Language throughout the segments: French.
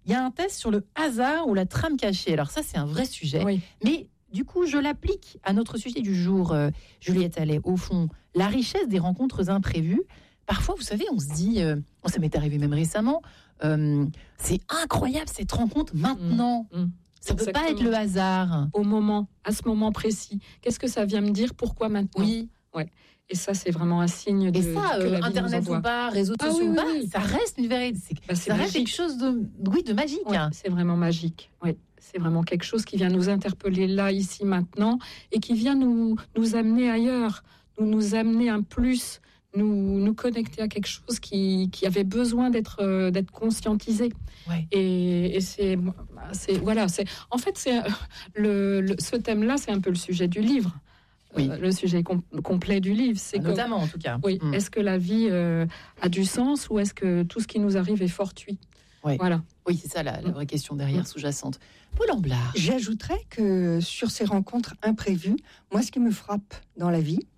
il y a un test sur le hasard ou la trame cachée. Alors ça, c'est un vrai sujet. Oui. Mais du coup, je l'applique à notre sujet du jour, Juliette Allais. Au fond, la richesse des rencontres imprévues. Parfois, vous savez, on se dit, ça m'est arrivé même récemment, c'est incroyable cette rencontre maintenant. Ça ne peut pas être le hasard. À ce moment précis. Qu'est-ce que ça vient me dire? Pourquoi maintenant? Oui. Ouais. Et ça, c'est vraiment un signe de. Et ça, Internet ou pas, réseaux sociaux ou pas, ça reste une vérité. Ça reste quelque chose de magique. Ouais, c'est vraiment magique. Oui. C'est vraiment quelque chose qui vient nous interpeller là, ici, maintenant, et qui vient nous amener ailleurs, nous amener un plus, nous connecter à quelque chose qui avait besoin d'être conscientisé. Ouais. Et c'est en fait, ce thème-là, c'est un peu le sujet du livre. Oui. Le sujet complet du livre, c'est notamment en tout cas. Oui. Est-ce que la vie a du sens ou est-ce que tout ce qui nous arrive est fortuit? Oui. Voilà. Oui, c'est ça la vraie question derrière, sous-jacente. Paul Amblard. J'ajouterais que sur ces rencontres imprévues, moi, ce qui me frappe dans la vie,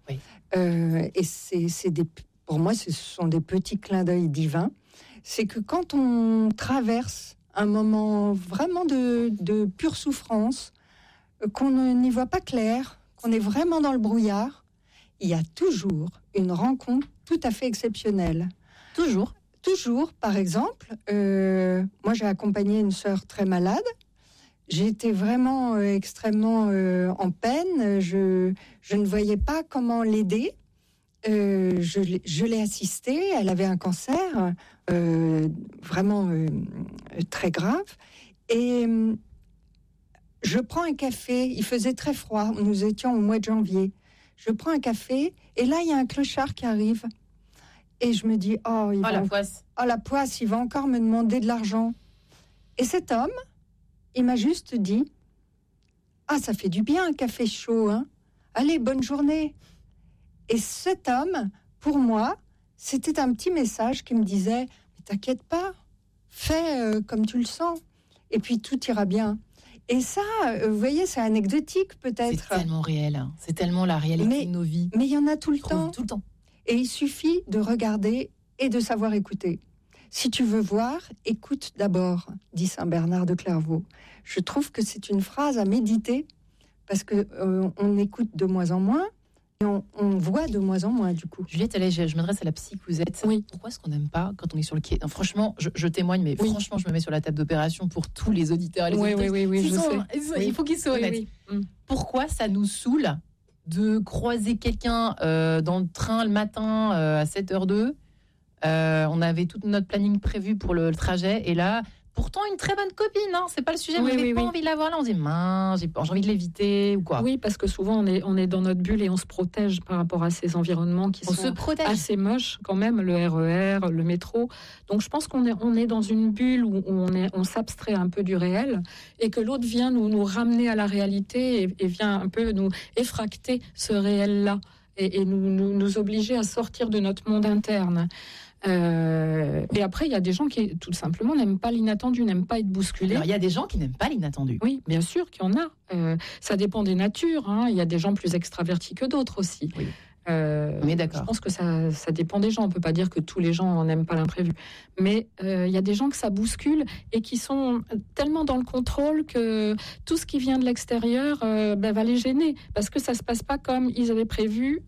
et pour moi, ce sont des petits clins d'œil divins, c'est que quand on traverse un moment vraiment de pure souffrance, qu'on n'y voit pas clair, qu'on est vraiment dans le brouillard, il y a toujours une rencontre tout à fait exceptionnelle. Toujours, par exemple, moi j'ai accompagné une sœur très malade. J'ai été vraiment extrêmement en peine. Je ne voyais pas comment l'aider. Je l'ai assistée. Elle avait un cancer vraiment très grave. Et je prends un café. Il faisait très froid. Nous étions au mois de janvier. Je prends un café et là il y a un clochard qui arrive. Et je me dis, la poisse, il va encore me demander de l'argent. Et cet homme, il m'a juste dit, ça fait du bien un café chaud, hein. Allez, bonne journée. Et cet homme, pour moi, c'était un petit message qui me disait, mais t'inquiète pas, fais comme tu le sens, et puis tout ira bien. Et ça, vous voyez, c'est anecdotique peut-être. C'est tellement réel, hein. C'est tellement la réalité de nos vies. Mais il y en a tout le temps. Tout le temps. Et il suffit de regarder et de savoir écouter. Si tu veux voir, écoute d'abord, dit Saint Bernard de Clairvaux. Je trouve que c'est une phrase à méditer parce que on écoute de moins en moins et on voit de moins en moins du coup. Juliette Allais, je m'adresse à la psy que vous êtes. Oui. Pourquoi est-ce qu'on n'aime pas quand on est sur le quai? Non, franchement, je témoigne, mais franchement, je me mets sur la table d'opération pour tous les auditeurs et les auditrices. Oui, il faut qu'ils soient honnêtes. Pourquoi ça nous saoule de croiser quelqu'un dans le train le matin à 7h02. On avait tout notre planning prévu pour le trajet. Et là, pourtant, une très bonne copine. Hein, c'est pas le sujet, mais on n'avait pas envie de la voir là. On se dit, mince, j'ai envie de l'éviter ou quoi. Oui, parce que souvent, on est dans notre bulle et on se protège par rapport à ces environnements qui sont assez moches quand même, le RER, le métro. Donc, je pense qu'on est dans une bulle où on s'abstrait un peu du réel et que l'autre vient nous ramener à la réalité et vient un peu nous effracter ce réel-là et nous obliger à sortir de notre monde interne. Et après, il y a des gens qui, tout simplement, n'aiment pas l'inattendu, n'aiment pas être bousculés. Alors, il y a des gens qui n'aiment pas l'inattendu. Oui, bien sûr qu'il y en a. Ça dépend des natures. Hein. Il y a des gens plus extravertis que d'autres aussi. Oui. Mais d'accord. Je pense que ça dépend des gens. On ne peut pas dire que tous les gens n'aiment pas l'imprévu. Mais il y a des gens que ça bouscule et qui sont tellement dans le contrôle que tout ce qui vient de l'extérieur va les gêner. Parce que ça ne se passe pas comme ils avaient prévu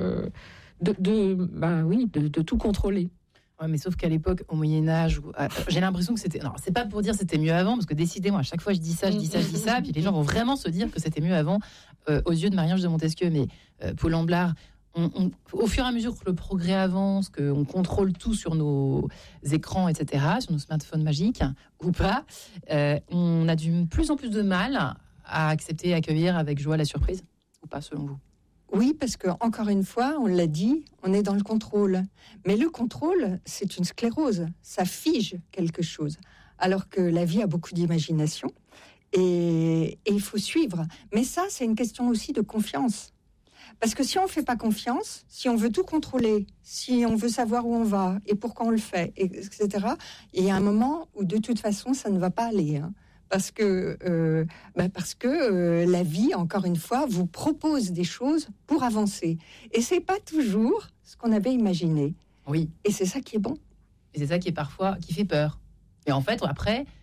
de tout contrôler. Ouais, mais sauf qu'à l'époque, au Moyen-Âge, j'ai l'impression que c'était... Non, c'est pas pour dire c'était mieux avant, parce que décidément, à chaque fois je dis ça, puis les gens vont vraiment se dire que c'était mieux avant, aux yeux de Marie-Ange de Montesquieu. Mais Paul Amblard, au fur et à mesure que le progrès avance, qu'on contrôle tout sur nos écrans, etc., sur nos smartphones magiques, ou pas, on a de plus en plus de mal à accepter et accueillir avec joie la surprise, ou pas, selon vous? Oui, parce que encore une fois, on l'a dit, on est dans le contrôle. Mais le contrôle, c'est une sclérose. Ça fige quelque chose. Alors que la vie a beaucoup d'imagination et il faut suivre. Mais ça, c'est une question aussi de confiance. Parce que si on ne fait pas confiance, si on veut tout contrôler, si on veut savoir où on va et pourquoi on le fait, etc., il y a un moment où de toute façon, ça ne va pas aller, hein. Parce que la vie, encore une fois, vous propose des choses pour avancer. Et c'est pas toujours ce qu'on avait imaginé. Oui. Et c'est ça qui est bon. Et c'est ça qui est parfois qui fait peur. Et en fait, après,